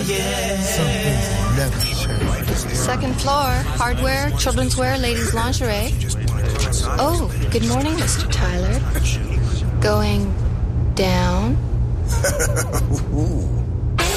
yeah. Some things never change. Second floor, hardware, children's wear, ladies' lingerie. Oh, good morning, Mr. Tyler. Going down? Ooh.